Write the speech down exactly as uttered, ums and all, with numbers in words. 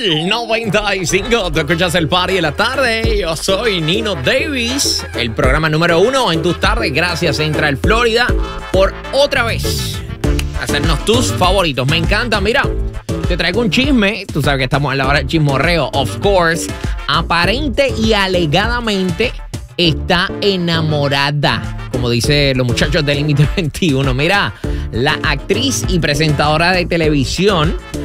Sol noventa y cinco. Tú escuchas el party de la tarde. Yo soy Nino Davis, el programa número uno en tus tardes. Gracias, Central Florida, por otra vez hacernos tus favoritos. Me encanta. Mira, te traigo un chisme. Tú sabes que estamos en la hora del chismorreo, of course. Aparente y alegadamente está enamorada, como dicen los muchachos del Límite veintiuno. Mira, la actriz y presentadora de televisión